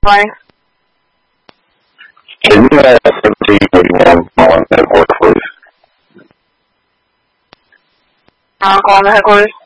喂。 Can you have 1781 on that work, please? Call the headquarters.